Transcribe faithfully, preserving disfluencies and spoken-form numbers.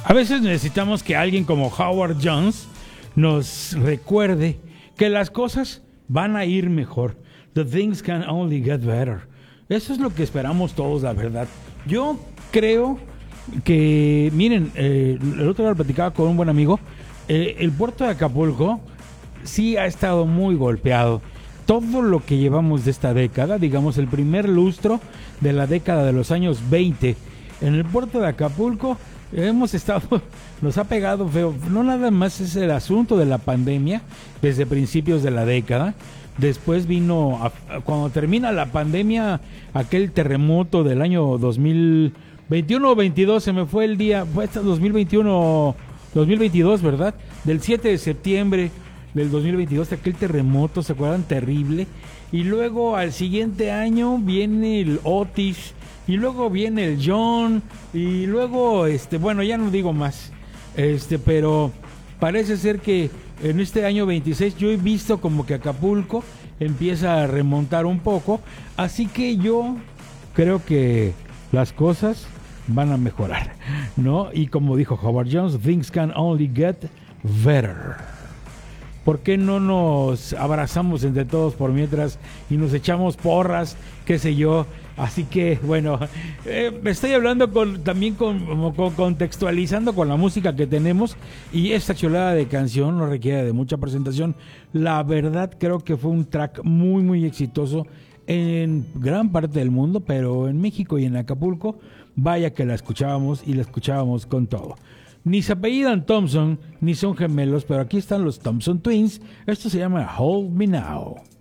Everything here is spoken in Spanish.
A veces necesitamos que alguien como Howard Jones nos recuerde que las cosas van a ir mejor. The things can only get better. Eso es lo que esperamos todos, la verdad. Yo creo que, miren, eh, el otro día lo platicaba con un buen amigo, eh, el puerto de Acapulco sí ha estado muy golpeado. Todo lo que llevamos de esta década, digamos el primer lustro de la década de los años veinte, en el puerto de Acapulco hemos estado, nos ha pegado feo. No nada más es el asunto de la pandemia desde principios de la década. Después vino, a, cuando termina la pandemia, aquel terremoto del año dos mil veintiuno o veintidós, se me fue el día, fue hasta dos mil veintiuno, dos mil veintidós, ¿verdad? Del siete de septiembre del dos mil veintidós, aquel terremoto, ¿se acuerdan? Terrible. Y luego al siguiente año viene el Otis, y luego viene el John, y luego, este, bueno, ya no digo más, este, pero parece ser que en este año veintiséis yo he visto como que Acapulco empieza a remontar un poco, así que yo creo que las cosas van a mejorar, ¿no? Y como dijo Howard Jones, things can only get better. ¿Por qué no nos abrazamos entre todos por mientras y nos echamos porras, qué sé yo? Así que, bueno, eh, me estoy hablando con, también con, con, contextualizando con la música que tenemos, y esta chulada de canción no requiere de mucha presentación. La verdad creo que fue un track muy, muy exitoso en gran parte del mundo, pero en México y en Acapulco, vaya que la escuchábamos y la escuchábamos con todo. Ni se apellidan Thompson, ni son gemelos, pero aquí están los Thompson Twins. Esto se llama Hold Me Now.